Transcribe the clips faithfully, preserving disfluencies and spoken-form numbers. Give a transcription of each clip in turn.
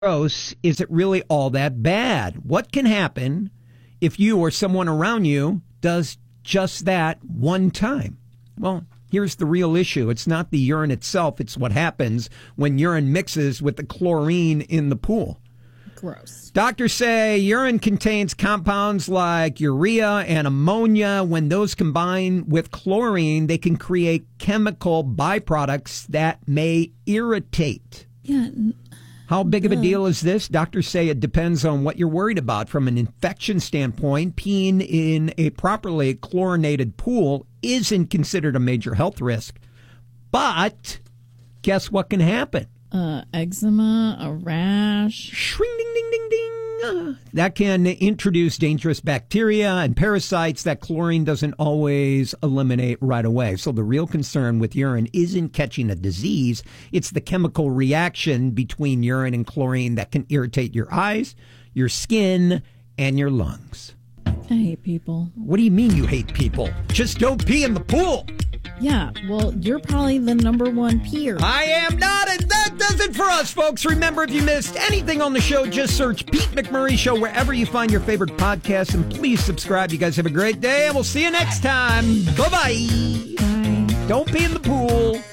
gross, is it really all that bad? What can happen if you or someone around you does just that one time? Well, here's the real issue. It's not the urine itself. It's what happens when urine mixes with the chlorine in the pool. Gross. Doctors say urine contains compounds like urea and ammonia. When those combine with chlorine, they can create chemical byproducts that may irritate. Yeah. How big of a deal is this? Doctors say it depends on what you're worried about. From an infection standpoint, peeing in a properly chlorinated pool isn't considered a major health risk. But guess what can happen? Uh, eczema, a rash. Shring, ding, ding, ding, ding. Uh, that can introduce dangerous bacteria and parasites that chlorine doesn't always eliminate right away. So the real concern with urine isn't catching a disease. It's the chemical reaction between urine and chlorine that can irritate your eyes, your skin, and your lungs. I hate people. What do you mean you hate people? Just don't pee in the pool. Yeah, well, you're probably the number one peer. I am not, and that does it for us, folks. Remember, if you missed anything on the show, just search Pete McMurray Show wherever you find your favorite podcasts, and please subscribe. You guys have a great day, and we'll see you next time. Bye-bye. Bye. Don't pee in the pool.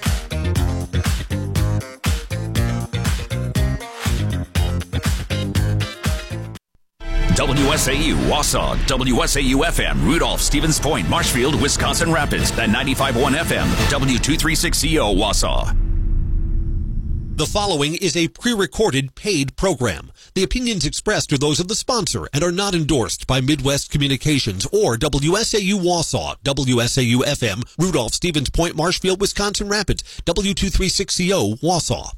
W S A U Wausau, W S A U F M, Rudolph, Stevens Point, Marshfield, Wisconsin Rapids, and ninety-five point one F M, W two thirty-six C O Wausau. The following is a pre-recorded paid program. The opinions expressed are those of the sponsor and are not endorsed by Midwest Communications or W S A U Wausau, W S A U F M, Rudolph, Stevens Point, Marshfield, Wisconsin Rapids, W two thirty-six C O Wausau.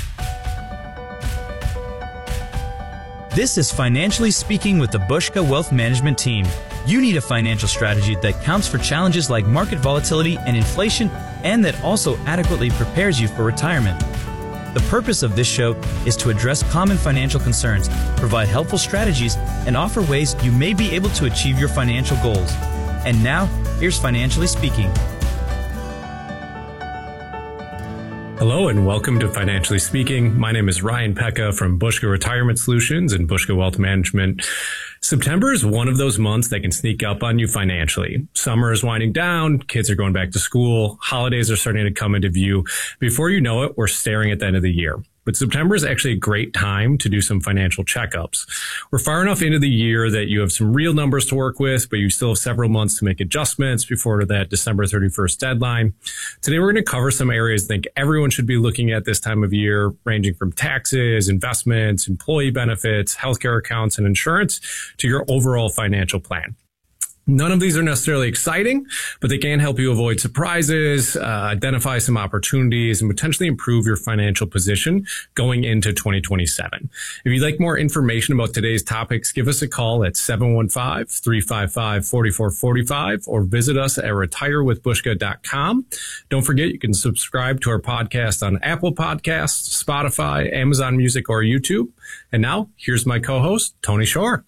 This is Financially Speaking with the Bushka Wealth Management Team. You need a financial strategy that counts for challenges like market volatility and inflation, and that also adequately prepares you for retirement. The purpose of this show is to address common financial concerns, provide helpful strategies, and offer ways you may be able to achieve your financial goals. And now, here's Financially Speaking. Hello and welcome to Financially Speaking. My name is Ryan Pekka from Bushka Retirement Solutions and Bushka Wealth Management. September is one of those months that can sneak up on you financially. Summer is winding down, kids are going back to school, holidays are starting to come into view. Before you know it, we're staring at the end of the year. But September is actually a great time to do some financial checkups. We're far enough into the year that you have some real numbers to work with, but you still have several months to make adjustments before that December thirty-first deadline. Today, we're going to cover some areas I think everyone should be looking at this time of year, ranging from taxes, investments, employee benefits, healthcare accounts, and insurance to your overall financial plan. None of these are necessarily exciting, but they can help you avoid surprises, uh, identify some opportunities, and potentially improve your financial position going into twenty twenty-seven. If you'd like more information about today's topics, give us a call at seven one five, three five five, four four four five or visit us at retire with bushka dot com. Don't forget, you can subscribe to our podcast on Apple Podcasts, Spotify, Amazon Music, or YouTube. And now, here's my co-host, Tony Shore.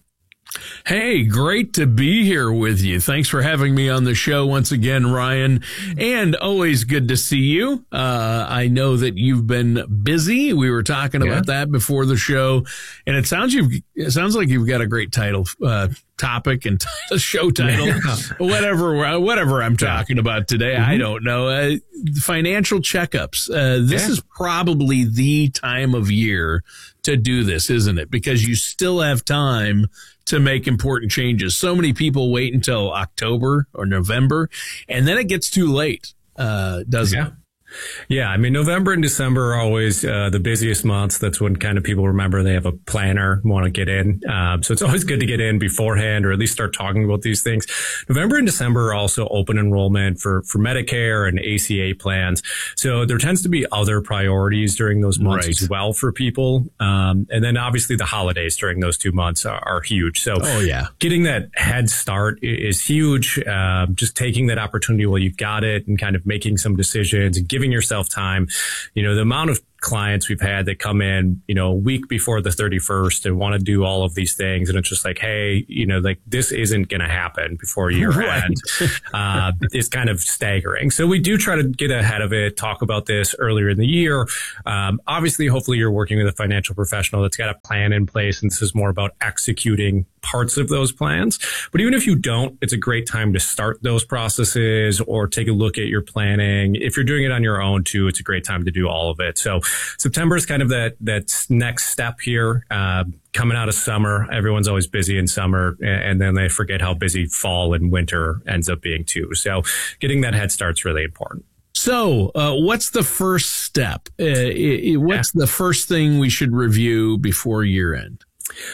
Hey, great to be here with you. Thanks for having me on the show once again, Ryan. And always good to see you. Uh, I know that you've been busy. We were talking about yeah. that before the show. And it sounds you've, it sounds like you've got a great title, uh, topic and t- show title, yeah. whatever, whatever I'm talking yeah. about today. Mm-hmm. I don't know. Uh, financial checkups. Uh, this yeah. is probably the time of year to do this, isn't it? Because you still have time to make important changes. So many people wait until October or November, and then it gets too late, uh, doesn't yeah. it? Yeah, I mean, November and December are always uh, the busiest months. That's when kind of people remember they have a planner, want to get in. Um, so it's always good to get in beforehand or at least start talking about these things. November and December are also open enrollment for, for Medicare and A C A plans. So there tends to be other priorities during those months right. as well for people. Um, and then obviously the holidays during those two months are, are huge. So oh, yeah. getting that head start is huge. Uh, just taking that opportunity while you've got it and kind of making some decisions and giving Giving yourself time. You know, the amount of clients we've had that come in, you know, a week before the thirty-first and want to do all of these things. And it's just like, hey, you know, like this isn't going to happen before year Right. end. uh, it's kind of staggering. So we do try to get ahead of it, talk about this earlier in the year. Um, obviously, hopefully you're working with a financial professional that's got a plan in place. And this is more about executing parts of those plans. But even if you don't, it's a great time to start those processes or take a look at your planning. If you're doing it on your own too, it's a great time to do all of it. So September is kind of that, that next step here. Uh, coming out of summer, everyone's always busy in summer, and then they forget how busy fall and winter ends up being too. So getting that head start's really important. So, uh, what's the first step? Uh, i- i- what's the first thing we should review before year end?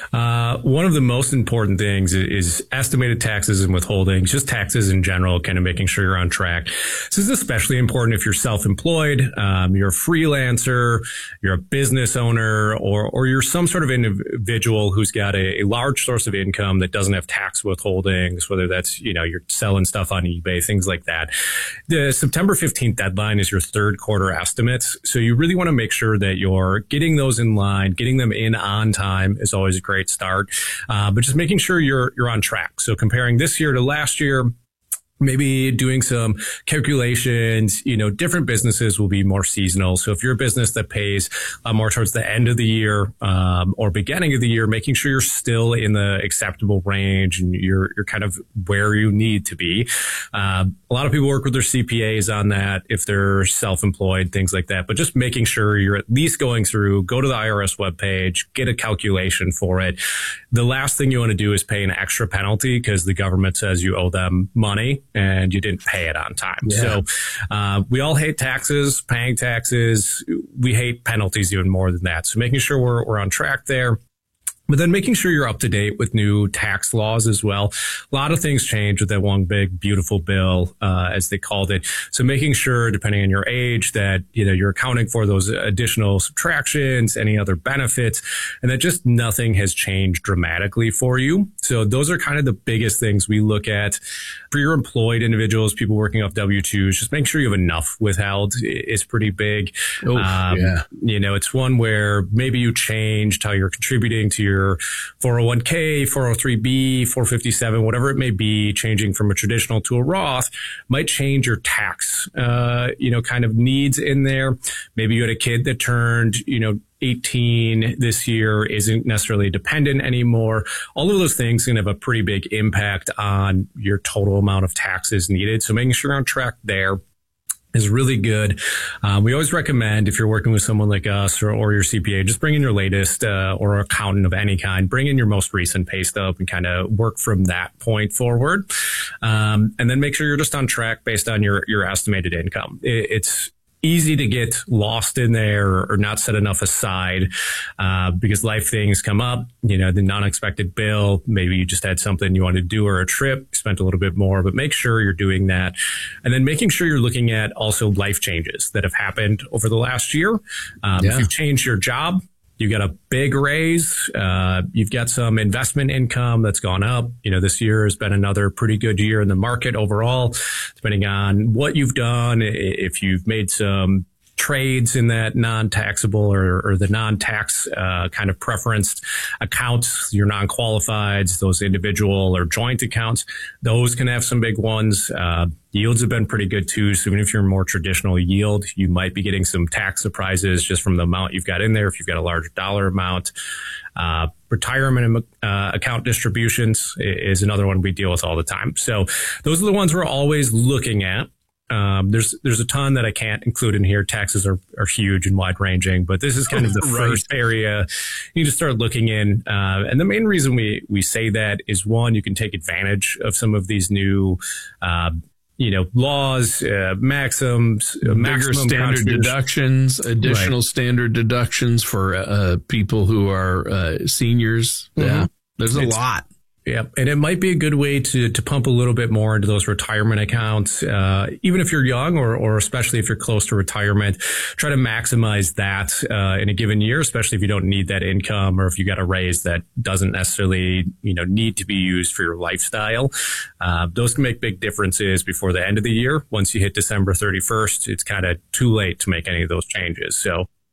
Uh, one of the most important things is estimated taxes and withholdings, just taxes in general, kind of making sure you're on track. This is especially important if you're self-employed, um, you're a freelancer, you're a business owner, or, or you're some sort of individual who's got a, a large source of income that doesn't have tax withholdings, whether that's, you know, you're selling stuff on eBay, things like that. The September fifteenth deadline is your third quarter estimates. So you really want to make sure that you're getting those in line, getting them in on time is always a great start. Uh, but just making sure you're, you're on track. So comparing this year to last year, maybe doing some calculations, you know, different businesses will be more seasonal. So if you're a business that pays uh, more towards the end of the year, um, or beginning of the year, making sure you're still in the acceptable range and you're, you're kind of where you need to be. Um, a lot of people work with their C P As on that if they're self-employed, things like that, but just making sure you're at least going through, go to the I R S webpage, get a calculation for it. The last thing you want to do is pay an extra penalty because the government says you owe them money and you didn't pay it on time. Yeah. So uh, we all hate taxes, paying taxes. We hate penalties even more than that. So making sure we're, we're on track there. But then making sure you're up to date with new tax laws as well. A lot of things change with that one big, beautiful bill, uh, as they called it. So making sure, depending on your age, that, you know, you're accounting for those additional subtractions, any other benefits, and that just nothing has changed dramatically for you. So those are kind of the biggest things we look at. For your employed individuals, people working off W two's, just make sure you have enough withheld is pretty big. Oh, um, yeah. You know, it's one where maybe you changed how you're contributing to your four oh one k, four oh three b, four fifty-seven, whatever it may be, changing from a traditional to a Roth might change your tax, uh, you know, kind of needs in there. Maybe you had a kid that turned, you know, eighteen this year, isn't necessarily dependent anymore. All of those things can have a pretty big impact on your total amount of taxes needed. So making sure you're on track there is really good. Um, we always recommend, if you're working with someone like us or, or your C P A, just bring in your latest uh, or accountant of any kind, bring in your most recent pay stub and kind of work from that point forward. Um, and then make sure you're just on track based on your, your estimated income. It, it's easy to get lost in there or not set enough aside, uh, because life things come up, you know, the non-expected bill, maybe you just had something you wanted to do or a trip, spent a little bit more, but make sure you're doing that. And then making sure you're looking at also life changes that have happened over the last year. Um, Yeah. If you've changed your job, you got a big raise. Uh, you've got some investment income that's gone up. You know, this year has been another pretty good year in the market overall, depending on what you've done. If you've made some trades in that non-taxable or, or the non-tax uh, kind of preferenced accounts, your non-qualifieds, those individual or joint accounts, those can have some big ones. Uh, yields have been pretty good too. So even if you're more traditional yield, you might be getting some tax surprises just from the amount you've got in there. If you've got a larger dollar amount, uh, retirement uh, account distributions is another one we deal with all the time. So those are the ones we're always looking at. Um, there's, there's a ton that I can't include in here. Taxes are, are huge and wide ranging, but this is kind of the Right. first area you need to start looking in. Uh, and the main reason we, we say that is, one, you can take advantage of some of these new, uh, you know, laws, uh, maxims, uh, Bigger maximum standard contribution. deductions, additional Right. standard deductions for uh, people who are uh, seniors. Mhm. Yeah, there's a It's- lot. Yeah, and it might be a good way to to pump a little bit more into those retirement accounts, uh, even if you're young or or especially if you're close to retirement. Try to maximize that uh, in a given year, especially if you don't need that income or if you got a raise that doesn't necessarily, you know, need to be used for your lifestyle. Uh, those can make big differences before the end of the year. Once you hit December thirty-first, it's kind of too late to make any of those changes. So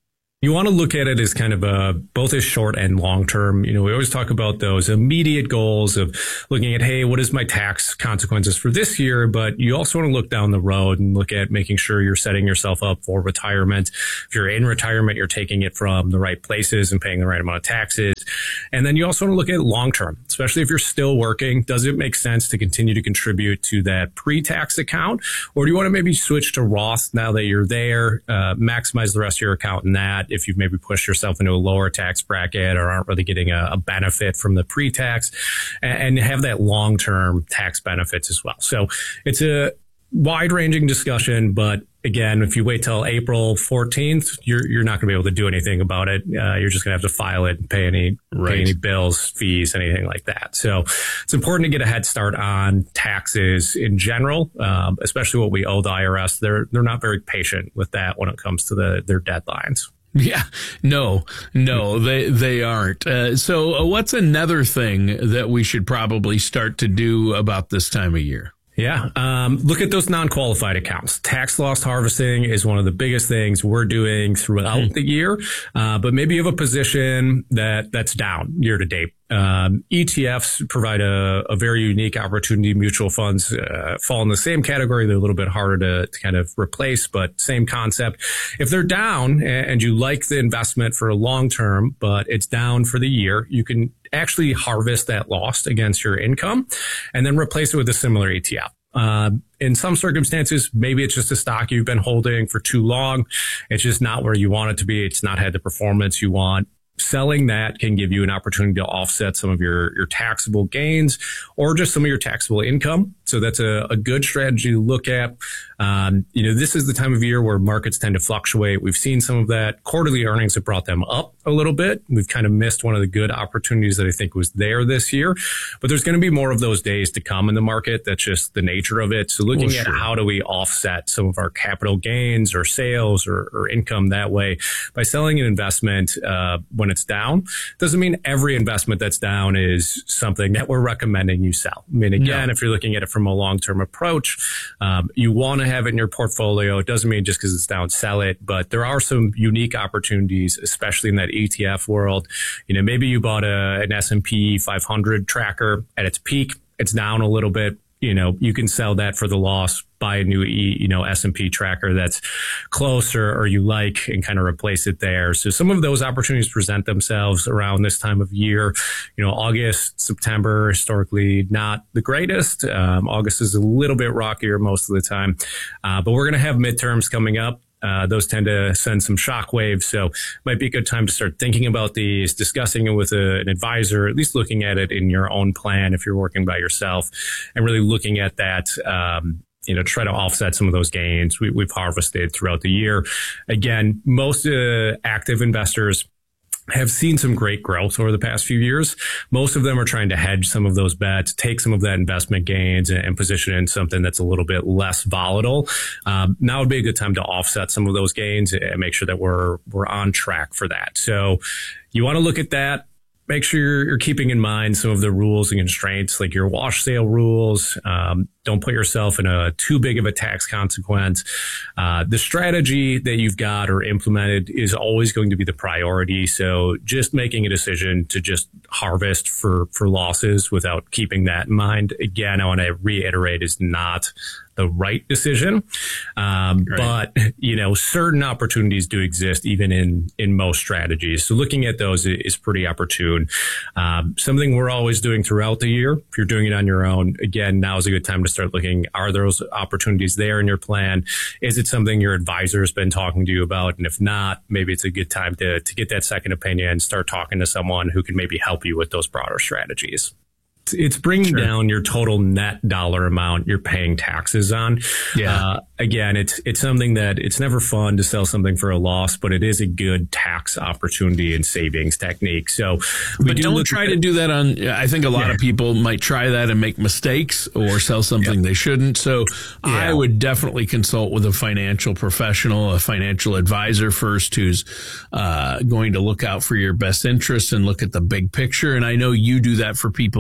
You want to look at it as kind of a, both as short and long term. You know, we always talk about those immediate goals of looking at, hey, what is my tax consequences for this year? But you also want to look down the road and look at making sure you're setting yourself up for retirement. If you're in retirement, you're taking it from the right places and paying the right amount of taxes. And then you also want to look at long term, especially if you're still working. Does it make sense to continue to contribute to that pre-tax account? Or do you want to maybe switch to Roth now that you're there, uh, maximize the rest of your account in that? If you've maybe pushed yourself into a lower tax bracket or aren't really getting a, a benefit from the pre-tax, and, and have that long-term tax benefits as well. So it's a wide-ranging discussion, but again, if you wait till April fourteenth, you're you're not going to be able to do anything about it. Uh, you're just going to have to file it and pay any right. pay any bills, fees, anything like that. So it's important to get a head start on taxes in general, um, especially what we owe the I R S. They're they're not very patient with that when it comes to the their deadlines. Yeah, no, no, they they aren't. Uh, so uh, what's another thing that we should probably start to do about this time of year? Yeah. Um, look at those non-qualified accounts. Tax loss harvesting is one of the biggest things we're doing throughout mm-hmm. the year. Uh, but maybe you have a position that that's down year to date. Um, E T Fs provide a, a very unique opportunity. Mutual funds uh, fall in the same category. They're a little bit harder to, to kind of replace, but same concept. If they're down and, and you like the investment for a long term, but it's down for the year, you can actually harvest that loss against your income and then replace it with a similar E T F. Uh, in some circumstances, maybe it's just a stock you've been holding for too long. It's just not where you want it to be. It's not had the performance you want. Selling that can give you an opportunity to offset some of your, your taxable gains or just some of your taxable income. So that's a, a good strategy to look at. Um, you know, this is the time of year where markets tend to fluctuate. We've seen some of that. Quarterly earnings have brought them up a little bit. We've kind of missed one of the good opportunities that I think was there this year, but there's going to be more of those days to come in the market. That's just the nature of it. So looking well, sure. at how do we offset some of our capital gains or sales or, or income that way by selling an investment, uh, when it's down. Doesn't mean every investment that's down is something that we're recommending you sell. I mean, again, no. if you're looking at it from a long-term approach, um, you want to have it in your portfolio. It doesn't mean just because it's down, sell it, but there are some unique opportunities, especially in that E T F world. You know, maybe you bought a, an S and P five hundred tracker at its peak. It's down a little bit. You know, you can sell that for the loss, buy a new, you know, S and P tracker that's closer or you like and kind of replace it there. So some of those opportunities present themselves around this time of year. You know, August, September, historically not the greatest. Um, August is a little bit rockier most of the time, uh, but we're going to have midterms coming up. Uh, those tend to send some shockwaves. So it might be a good time to start thinking about these, discussing it with a, an advisor, at least looking at it in your own plan if you're working by yourself and really looking at that, um, you know, try to offset some of those gains we, we've harvested throughout the year. Again, most uh, active investors have seen some great growth over the past few years. Most of them are trying to hedge some of those bets, take some of that investment gains and, and position it in something that's a little bit less volatile. Um, now would be a good time to offset some of those gains and make sure that we're, we're on track for that. So you want to look at that. Make sure you're, you're keeping in mind some of the rules and constraints, like your wash sale rules. Um, don't put yourself in a too big of a tax consequence. Uh, the strategy that you've got or implemented is always going to be the priority. So just making a decision to just harvest for, for losses without keeping that in mind, again, I want to reiterate, is not the right decision. Um, right. But, you know, certain opportunities do exist even in, in most strategies. So looking at those is pretty opportune. Um, something we're always doing throughout the year. If you're doing it on your own, again, now is a good time to start looking, are those opportunities there in your plan? Is it something your advisor has been talking to you about? And if not, maybe it's a good time to, to get that second opinion and start talking to someone who can maybe help you with those broader strategies. It's bringing sure. down your total net dollar amount you're paying taxes on. Yeah. Uh, again, it's it's something that it's never fun to sell something for a loss, but it is a good tax opportunity and savings technique. So, we but do don't try to do that on. I think a lot yeah. of people might try that and make mistakes or sell something yep. they shouldn't. So, yeah. I would definitely consult with a financial professional, a financial advisor first, who's uh, going to look out for your best interests and look at the big picture. And I know you do that for people there.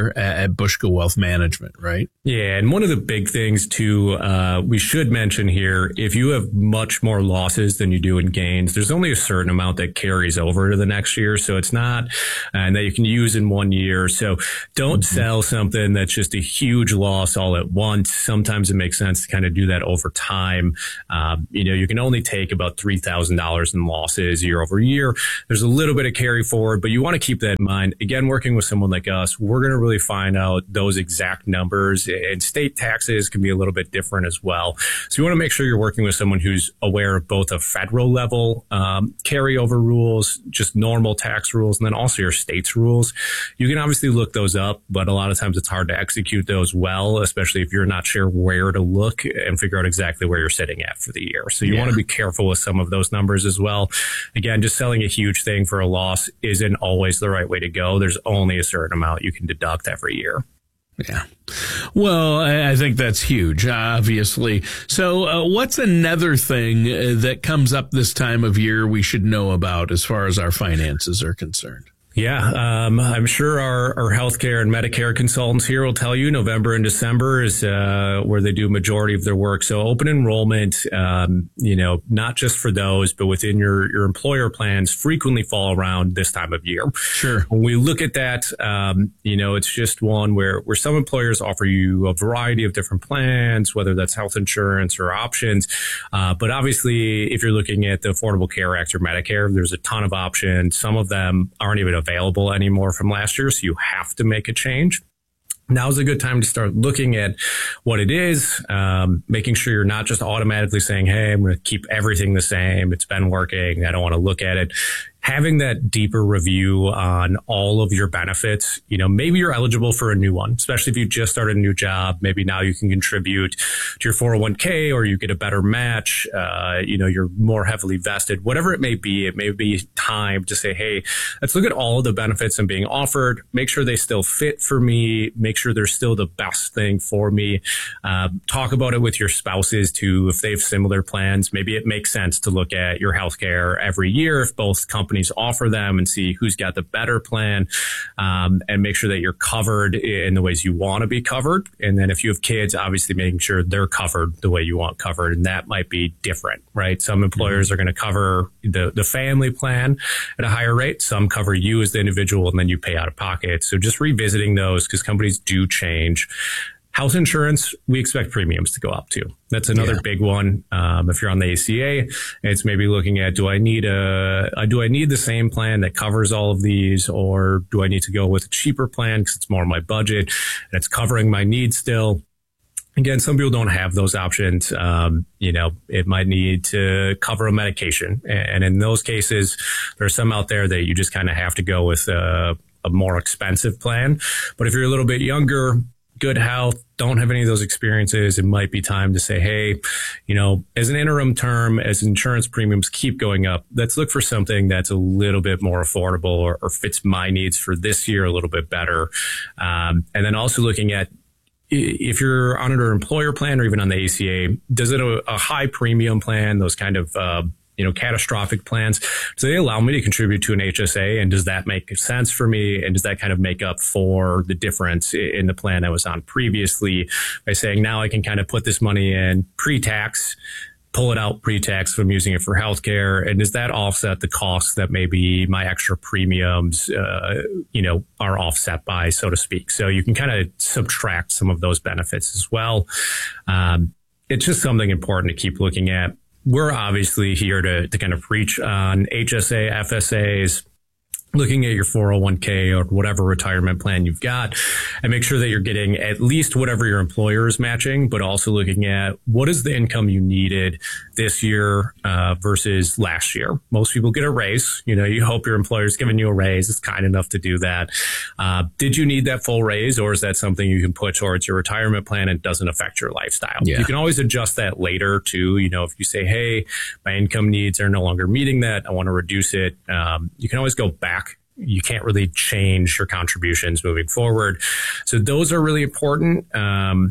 here at, at Bushka Wealth Management, right? Yeah. And one of the big things too, uh, we should mention here, if you have much more losses than you do in gains, there's only a certain amount that carries over to the next year. So it's not, and that you can use in one year. So don't mm-hmm. sell something that's just a huge loss all at once. Sometimes it makes sense to kind of do that over time. Um, you know, you can only take about three thousand dollars in losses year over year. There's a little bit of carry forward, but you want to keep that in mind. Again, working with someone like us, we're going to really find out those exact numbers, and state taxes can be a little bit different as well. So you want to make sure you're working with someone who's aware of both a federal level um, carryover rules, just normal tax rules, and then also your state's rules. You can obviously look those up, but a lot of times it's hard to execute those well, especially if you're not sure where to look and figure out exactly where you're sitting at for the year. So you yeah. want to be careful with some of those numbers as well. Again, just selling a huge thing for a loss isn't always the right way to go. There's only a certain amount you can deduct every year. Yeah. Well, I think that's huge, obviously. So uh, what's another thing that comes up this time of year we should know about as far as our finances are concerned? Yeah, um, I'm sure our, our healthcare and Medicare consultants here will tell you November and December is uh, where they do a majority of their work. So open enrollment, um, you know, not just for those, but within your, your employer plans frequently fall around this time of year. Sure. When we look at that, um, you know, it's just one where, where some employers offer you a variety of different plans, whether that's health insurance or options. Uh, but obviously, if you're looking at the Affordable Care Act or Medicare, there's a ton of options. Some of them aren't even available. available anymore from last year, so you have to make a change. Now's a good time to start looking at what it is, um, making sure you're not just automatically saying, hey, I'm going to keep everything the same. It's been working. I don't want to look at it. Having that deeper review on all of your benefits, you know, maybe you're eligible for a new one, especially if you just started a new job. Maybe now you can contribute to your four oh one k, or you get a better match. Uh, you know, you're more heavily vested, whatever it may be. It may be time to say, hey, let's look at all of the benefits I'm being offered. Make sure they still fit for me. Make sure they're still the best thing for me. Uh, talk about it with your spouses too. If they have similar plans, maybe it makes sense to look at your healthcare every year if both companies offer them, and see who's got the better plan, um, and make sure that you're covered in the ways you want to be covered. And then if you have kids, obviously making sure they're covered the way you want covered. And that might be different, right? Some employers mm-hmm. are going to cover the, the family plan at a higher rate. Some cover you as the individual, and then you pay out of pocket. So just revisiting those, because companies do change. Health insurance, we expect premiums to go up too. That's another yeah. big one. Um, if you're on the A C A, it's maybe looking at, do I need a, a, do I need the same plan that covers all of these, or do I need to go with a cheaper plan because it's more my budget and it's covering my needs still? Again, some people don't have those options. Um, you know, it might need to cover a medication. And in those cases, there are some out there that you just kind of have to go with a, a more expensive plan. But if you're a little bit younger, good health, don't have any of those experiences, it might be time to say, hey, you know, as an interim term, as insurance premiums keep going up, let's look for something that's a little bit more affordable, or, or fits my needs for this year a little bit better. Um, and then also looking at, if you're on an employer plan or even on the A C A, does it a, a high premium plan, those kind of, uh, you know, catastrophic plans, do they allow me to contribute to an H S A? And does that make sense for me? And does that kind of make up for the difference in the plan I was on previously, by saying now I can kind of put this money in pre-tax, pull it out pre-tax if I'm using it for healthcare? And does that offset the costs that maybe my extra premiums, uh, you know, are offset by, so to speak? So you can kind of subtract some of those benefits as well. Um, it's just something important to keep looking at. We're obviously here to, to kind of preach on H S A, F S As, looking at your four oh one k or whatever retirement plan you've got, and make sure that you're getting at least whatever your employer is matching, but also looking at what is the income you needed this year uh, versus last year. Most people get a raise. You know, you hope your employer's giving you a raise. It's kind enough to do that. Uh, did you need that full raise, or is that something you can put towards your retirement plan and doesn't affect your lifestyle? Yeah. You can always adjust that later too. You know, if you say, hey, my income needs are no longer meeting that, I want to reduce it. Um, you can always go back. You can't really change your contributions moving forward. So those are really important. Um,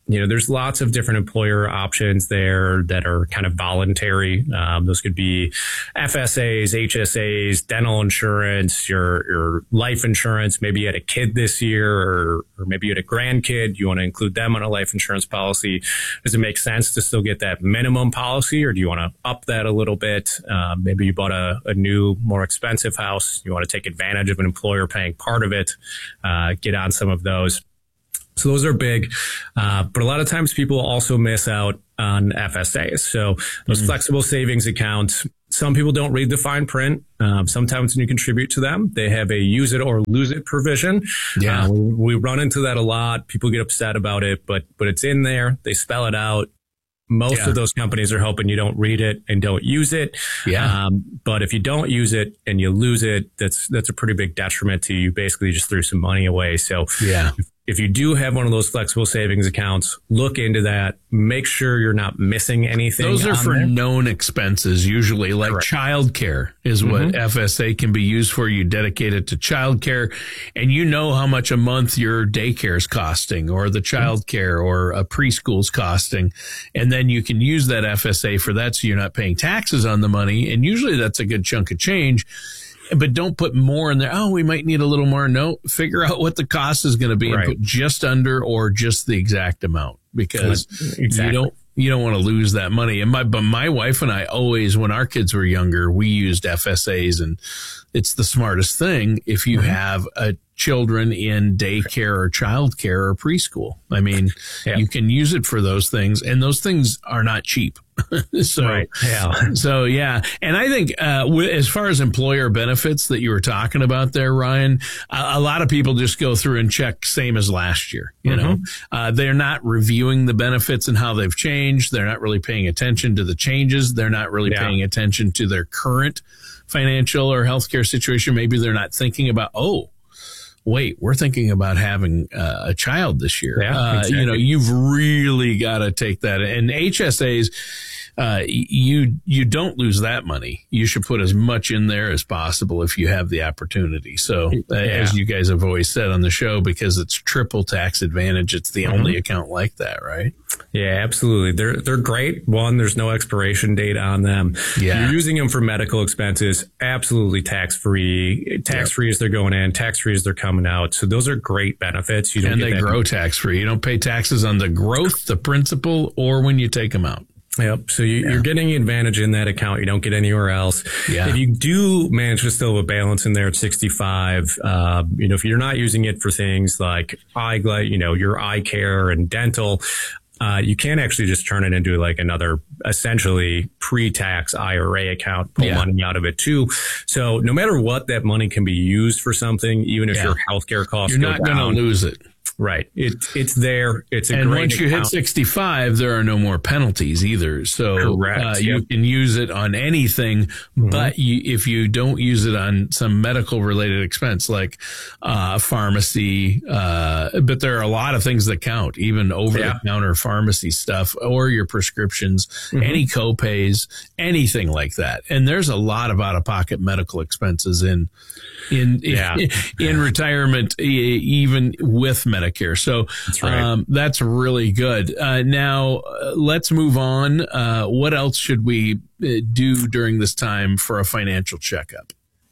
you know, there's lots of different employer options there that are kind of voluntary. Um, those could be F S As, H S As, dental insurance, your your life insurance. Maybe you had a kid this year, or, or maybe you had a grandkid. You want to include them on a life insurance policy. Does it make sense to still get that minimum policy, or do you want to up that a little bit? Uh, maybe you bought a, a new, more expensive house. You want to take advantage of an employer paying part of it. Uh, get on some of those. So those are big, uh, but a lot of times people also miss out on F S As. So those mm-hmm. flexible savings accounts, some people don't read the fine print. Um, sometimes when you contribute to them, they have a use it or lose it provision. Yeah, uh, we, we run into that a lot. People get upset about it, but but it's in there. They spell it out. Most yeah. of those companies are hoping you don't read it and don't use it. Yeah. Um, but if you don't use it and you lose it, that's that's a pretty big detriment to you. You basically just threw some money away. So yeah. if, if you do have one of those flexible savings accounts, look into that. Make sure you're not missing anything. Those are for there. known expenses, usually, like Correct. childcare is what mm-hmm. F S A can be used for. You dedicate it to childcare, and you know how much a month your daycare is costing, or the childcare, or a preschool's costing, and then you can use that F S A for that, so you're not paying taxes on the money. And usually, that's a good chunk of change. But don't put more in there. Oh, we might need a little more. No, figure out what the cost is going to be right. and put just under or just the exact amount, because exactly. you don't you don't want to lose that money. And my but my wife and I always, when our kids were younger, we used F S As, and it's the smartest thing if you mm-hmm. have a children in daycare or childcare or preschool. I mean, yeah. you can use it for those things, and those things are not cheap. so, right. yeah. so yeah. And I think, uh, w- as far as employer benefits that you were talking about there, Ryan, a, a lot of people just go through and check same as last year. You mm-hmm. know, uh, they're not reviewing the benefits and how they've changed. They're not really paying attention to the changes. They're not really yeah. paying attention to their current financial or healthcare situation. Maybe they're not thinking about, oh, wait, we're thinking about having uh, a child this year. Yeah, uh, exactly. You know, you've really got to take that. And H S As, uh, you you don't lose that money. You should put as much in there as possible if you have the opportunity. So, uh, yeah. as you guys have always said on the show, because it's triple tax advantage, it's the mm-hmm. only account like that, right? Yeah, absolutely. They're they're great. One, there's no expiration date on them. Yeah. You're using them for medical expenses, absolutely tax-free. Tax-free yep. as they're going in, tax-free as they're coming out. So those are great benefits. You don't and get they that grow tax-free. You don't pay taxes on the growth, the principal, or when you take them out. Yep. So you, yeah. you're getting advantage in that account. You don't get anywhere else. Yeah. If you do manage to still have a balance in there at sixty-five, uh, you know, if you're not using it for things like eye, you know, your eye care and dental, Uh, you can actually just turn it into like another essentially pre-tax I R A account, pull yeah. money out of it too. So no matter what, that money can be used for something, even if yeah. your healthcare costs You're not going to lose it. Right. It, it's there. It's a and great once you account. hit sixty-five, there are no more penalties either. So uh, you yep. can use it on anything, mm-hmm. but you, if you don't use it on some medical related expense like uh, pharmacy, uh, but there are a lot of things that count, even over the counter yeah. pharmacy stuff or your prescriptions, mm-hmm. any copays, anything like that. And there's a lot of out of pocket medical expenses in in yeah. in, in retirement, even with Medicare. So that's, right. um, that's really good. Uh, now, uh, let's move on. Uh, what else should we uh, do during this time for a financial checkup?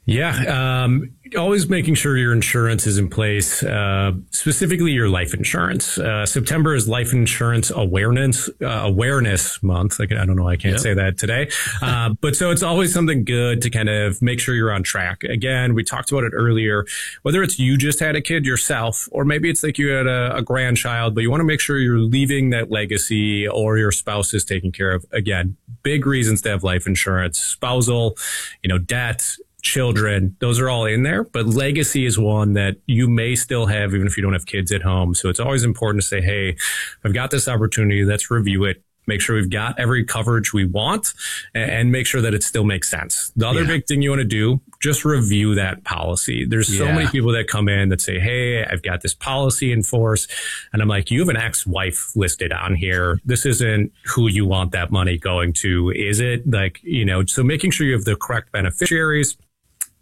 Yeah. Um, always making sure your insurance is in place, uh, specifically your life insurance. Uh, September is Life Insurance Awareness, uh, Awareness Month. Like, I don't know. I can't yep. say that today. Uh, but so it's always something good to kind of make sure you're on track. Again, we talked about it earlier, whether it's you just had a kid yourself, or maybe it's like you had a, a grandchild, but you want to make sure you're leaving that legacy or your spouse is taken care of. Again, big reasons to have life insurance, spousal, you know, debt, children, those are all in there, but legacy is one that you may still have even if you don't have kids at home. So it's always important to say, hey, I've got this opportunity. Let's review it. Make sure we've got every coverage we want and make sure that it still makes sense. The other yeah. big thing you want to do, just review that policy. There's so yeah. many people that come in that say, hey, I've got this policy in force. And I'm like, you have an ex-wife listed on here. This isn't who you want that money going to, is it? Like, you know, so making sure you have the correct beneficiaries.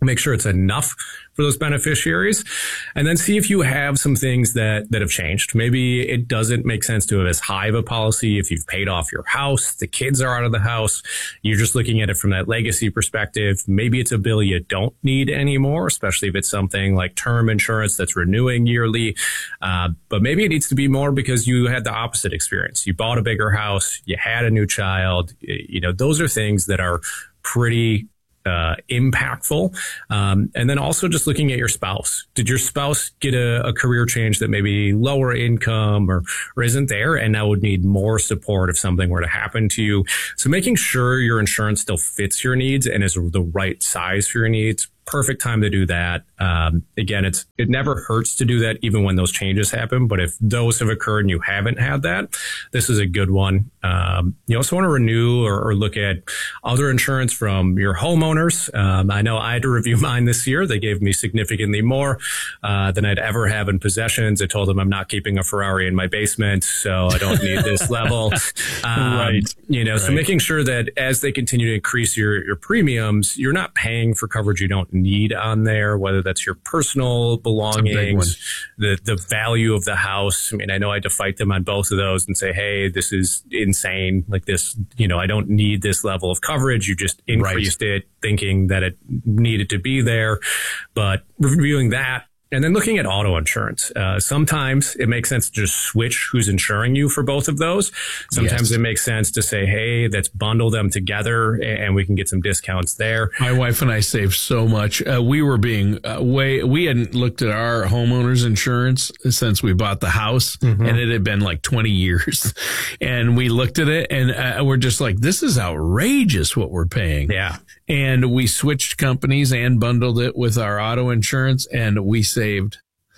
Make sure it's enough for those beneficiaries, and then see if you have some things that, that have changed. Maybe it doesn't make sense to have as high of a policy if you've paid off your house, the kids are out of the house, you're just looking at it from that legacy perspective. Maybe it's a bill you don't need anymore, especially if it's something like term insurance that's renewing yearly. Uh, but maybe it needs to be more because you had the opposite experience. You bought a bigger house, you had a new child. You know, those are things that are pretty Uh, impactful. Um, and then also just looking at your spouse. Did your spouse get a, a career change that maybe lower income or, or isn't there and now would need more support if something were to happen to you? So making sure your insurance still fits your needs and is the right size for your needs. Perfect time to do that. Um, again, it's it never hurts to do that even when those changes happen. But if those have occurred and you haven't had that, this is a good one. Um, you also want to renew or, or look at other insurance from your homeowners. Um, I know I had to review mine this year. They gave me significantly more uh, than I'd ever have in possessions. I told them I'm not keeping a Ferrari in my basement, so I don't need this level. Um, right. You know, right. So making sure that as they continue to increase your, your premiums, you're not paying for coverage you don't need on there, whether that's your personal belongings, the the value of the house. I mean, I know I had to fight them on both of those and say, hey, this is insane. Like this, you know, I don't need this level of coverage. You just increased right. it thinking that it needed to be there. But reviewing that, and then looking at auto insurance. Uh, sometimes it makes sense to just switch who's insuring you for both of those. Sometimes yes. it makes sense to say, hey, let's bundle them together and we can get some discounts there. My wife and I saved so much. Uh, we were being uh, way, we hadn't looked at our homeowner's insurance since we bought the house, mm-hmm. and it had been like twenty years. And we looked at it and uh, we're just like, this is outrageous what we're paying. Yeah. And we switched companies and bundled it with our auto insurance, and we saved,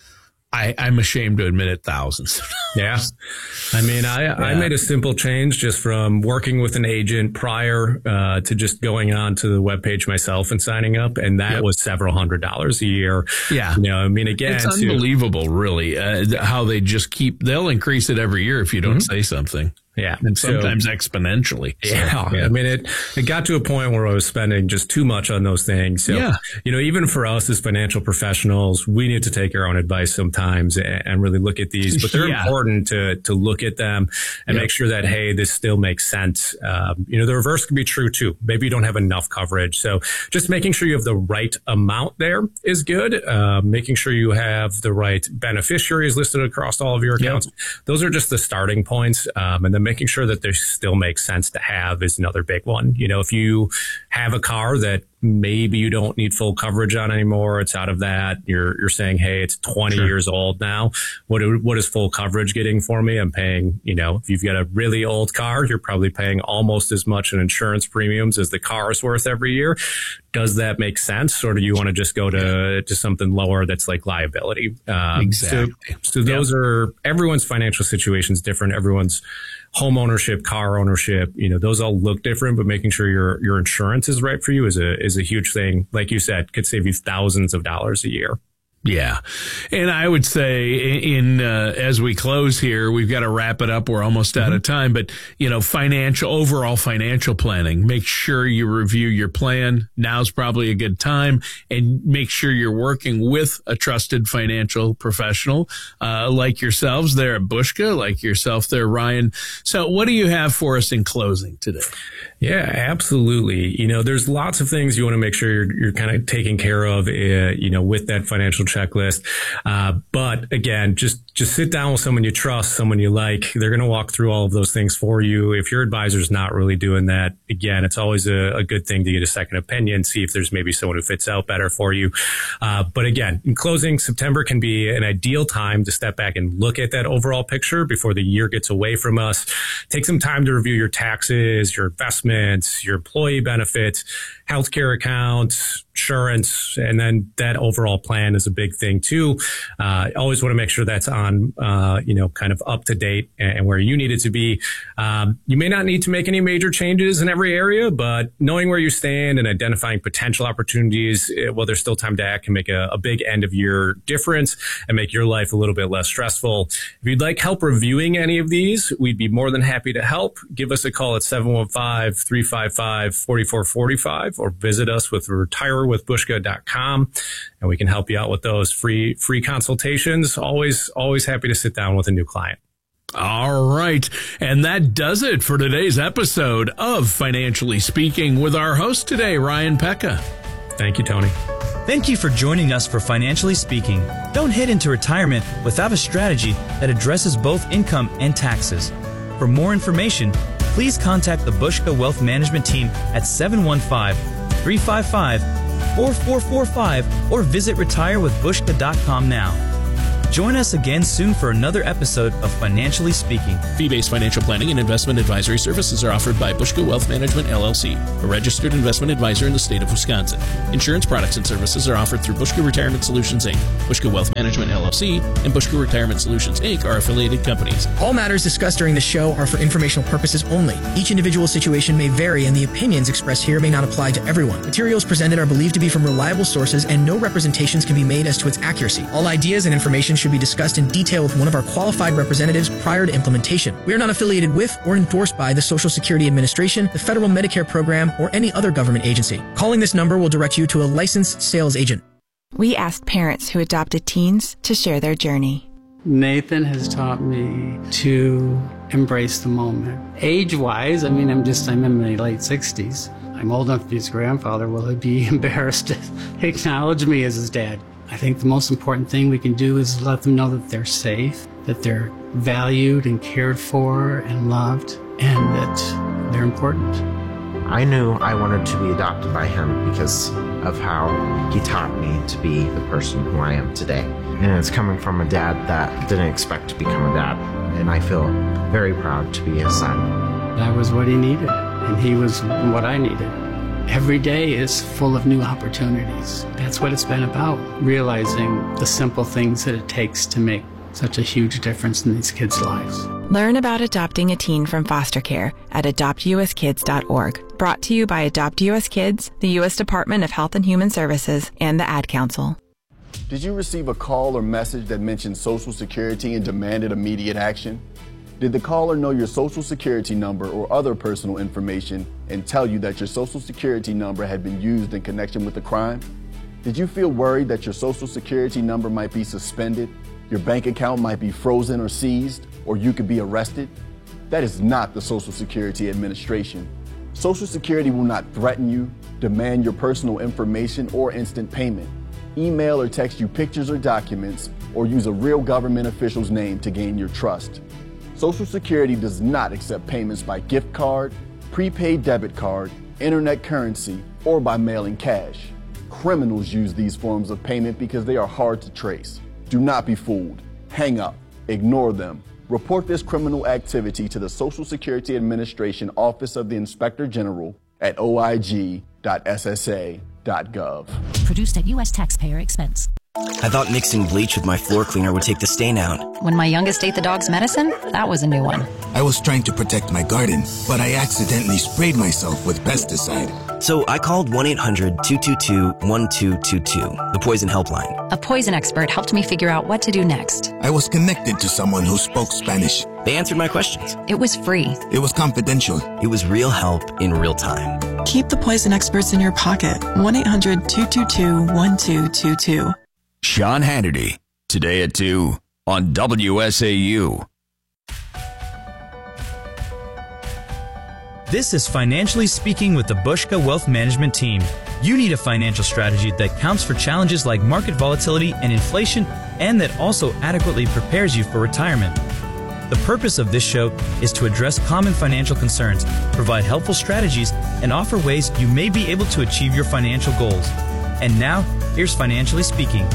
I, I'm ashamed to admit it, thousands. Yeah. I mean, I, yeah. I made a simple change just from working with an agent prior uh, to just going on to the webpage myself and signing up. And that yep. was several hundred dollars a year. Yeah. You know, I mean, again, it's unbelievable, to, really, uh, how they just keep, they'll increase it every year if you don't mm-hmm. say something. Yeah. And sometimes so, exponentially. So, yeah. yeah. I mean, it, it got to a point where I was spending just too much on those things. So, yeah. you know, even for us as financial professionals, we need to take our own advice sometimes and, and really look at these, but they're yeah. important to, to look at them and yep. make sure that, hey, this still makes sense. Um, you know, the reverse can be true too. Maybe you don't have enough coverage. So just making sure you have the right amount there is good. Uh, making sure you have the right beneficiaries listed across all of your accounts. Yep. Those are just the starting points. Um, and then making sure that they still make sense to have is another big one. You know, if you have a car that maybe you don't need full coverage on anymore, it's out of that. You're you're saying, hey, it's twenty sure. years old now. What what is full coverage getting for me? I'm paying, you know, if you've got a really old car, you're probably paying almost as much in insurance premiums as the car is worth every year. Does that make sense? Or do you want to just go to, to something lower that's like liability? Um, exactly. So, so those yep. are, everyone's financial situation is different. Everyone's home ownership, car ownership, you know, those all look different, but making sure your, your insurance is right for you is a, is a huge thing. Like you said, could save you thousands of dollars a year. Yeah. And I would say in, uh, as we close here, we've got to wrap it up. We're almost out mm-hmm. of time, but you know, financial, overall financial planning, make sure you review your plan. Now's probably a good time, and make sure you're working with a trusted financial professional, uh, like yourselves there at Bushka, like yourself there, Ryan. So what do you have for us in closing today? Yeah, absolutely. You know, there's lots of things you want to make sure you're, you're kind of taking care of, uh, you know, with that financial checklist. Uh, but again, just, just sit down with someone you trust, someone you like. They're going to walk through all of those things for you. If your advisor's not really doing that, again, it's always a, a good thing to get a second opinion, see if there's maybe someone who fits out better for you. Uh, but again, in closing, September can be an ideal time to step back and look at that overall picture before the year gets away from us. Take some time to review your taxes, your investments, your employee benefits, healthcare accounts, insurance, and then that overall plan is a big thing too. Uh, always want to make sure that's on, uh, you know, kind of up to date and where you need it to be. Um, you may not need to make any major changes in every area, but knowing where you stand and identifying potential opportunities, while there's still time to act, can make a, a big end of year difference and make your life a little bit less stressful. If you'd like help reviewing any of these, we'd be more than happy to help. Give us a call at seven one five, three five five, four four four five or visit us with retire tour with bushka dot com, and we can help you out with those free free consultations. Always, always happy to sit down with a new client. All right. And that does it for today's episode of Financially Speaking with our host today, Ryan Pekka. Thank you, Tony. Thank you for joining us for Financially Speaking. Don't head into retirement without a strategy that addresses both income and taxes. For more information, please contact the Bushka Wealth Management Team at seven one five, three five five, four four four five or visit retire with bushka dot com now. Join us again soon for another episode of Financially Speaking. Fee-based financial planning and investment advisory services are offered by Bushka Wealth Management, L L C, a registered investment advisor in the state of Wisconsin. Insurance products and services are offered through Bushka Retirement Solutions, Incorporated. Bushka Wealth Management, L L C, and Bushka Retirement Solutions, Incorporated are affiliated companies. All matters discussed during the show are for informational purposes only. Each individual situation may vary, and the opinions expressed here may not apply to everyone. Materials presented are believed to be from reliable sources, and no representations can be made as to its accuracy. All ideas and information should be discussed in detail with one of our qualified representatives prior to implementation. We are not affiliated with or endorsed by the Social Security Administration, the Federal Medicare Program, or any other government agency. Calling this number will direct you to a licensed sales agent. We asked parents who adopted teens to share their journey. Nathan has taught me to embrace the moment. Age-wise, I mean, I'm just, I'm in my late sixties. I'm old enough to be his grandfather. Will he be embarrassed to acknowledge me as his dad? I think the most important thing we can do is let them know that they're safe, that they're valued and cared for and loved, and that they're important. I knew I wanted to be adopted by him because of how he taught me to be the person who I am today. And it's coming from a dad that didn't expect to become a dad, and I feel very proud to be his son. I was what he needed, and he was what I needed. Every day is full of new opportunities. That's what it's been about, realizing the simple things that it takes to make such a huge difference in these kids' lives. Learn about adopting a teen from foster care at adopt u s kids dot org. Brought to you by Adopt U S Kids, the U S Department of Health and Human Services, and the Ad Council. Did you receive a call or message that mentioned Social Security and demanded immediate action? Did the caller know your Social Security number or other personal information and tell you that your Social Security number had been used in connection with a crime? Did you feel worried that your Social Security number might be suspended, your bank account might be frozen or seized, or you could be arrested? That is not the Social Security Administration. Social Security will not threaten you, demand your personal information, or instant payment, email or text you pictures or documents, or use a real government official's name to gain your trust. Social Security does not accept payments by gift card, prepaid debit card, internet currency, or by mailing cash. Criminals use these forms of payment because they are hard to trace. Do not be fooled. Hang up. Ignore them. Report this criminal activity to the Social Security Administration Office of the Inspector General at o i g dot s s a dot gov. Produced at U S taxpayer expense. I thought mixing bleach with my floor cleaner would take the stain out. When my youngest ate the dog's medicine, that was a new one. I was trying to protect my garden, but I accidentally sprayed myself with pesticide. So I called one eight hundred two two two one two two two, the poison helpline. A poison expert helped me figure out what to do next. I was connected to someone who spoke Spanish. They answered my questions. It was free. It was confidential. It was real help in real time. Keep the poison experts in your pocket. one eight hundred two two two one two two two. Sean Hannity, today at two on W S A U. This is Financially Speaking with the Bushka Wealth Management Team. You need a financial strategy that counts for challenges like market volatility and inflation, and that also adequately prepares you for retirement. The purpose of this show is to address common financial concerns, provide helpful strategies, and offer ways you may be able to achieve your financial goals. And now, here's Financially Speaking.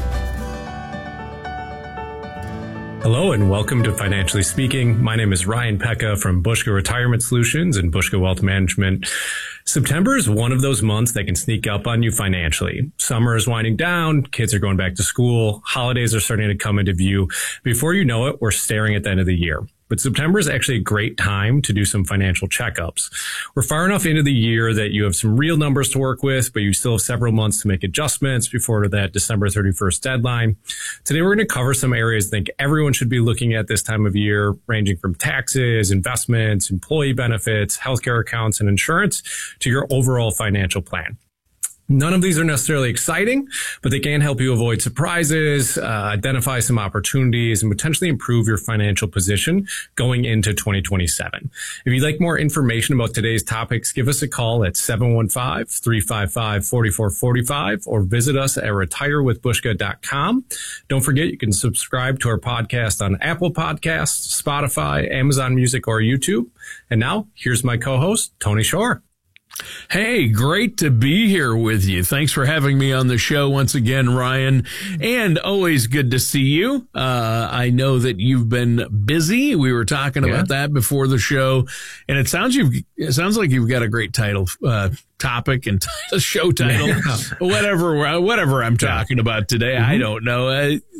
Hello and welcome to Financially Speaking. My name is Ryan Pekka from Bushka Retirement Solutions and Bushka Wealth Management. September is one of those months that can sneak up on you financially. Summer is winding down, kids are going back to school, holidays are starting to come into view. Before you know it, we're staring at the end of the year. But September is actually a great time to do some financial checkups. We're far enough into the year that you have some real numbers to work with, but you still have several months to make adjustments before that December thirty-first deadline. Today, we're going to cover some areas I think everyone should be looking at this time of year, ranging from taxes, investments, employee benefits, healthcare accounts, and insurance to your overall financial plan. None of these are necessarily exciting, but they can help you avoid surprises, uh, identify some opportunities, and potentially improve your financial position going into twenty twenty-seven. If you'd like more information about today's topics, give us a call at seven one five, three five five, four four four five or visit us at retire with bushka dot com. Don't forget, you can subscribe to our podcast on Apple Podcasts, Spotify, Amazon Music, or YouTube. And now, here's my co-host, Tony Shore. Hey, great to be here with you. Thanks for having me on the show once again, Ryan. And always good to see you. Uh, I know that you've been busy. We were talking Yeah. about that before the show, and it sounds you've it sounds like you've got a great title, uh, topic and t- show title, Yeah. whatever, whatever I'm talking about today. Mm-hmm. I don't know. Uh,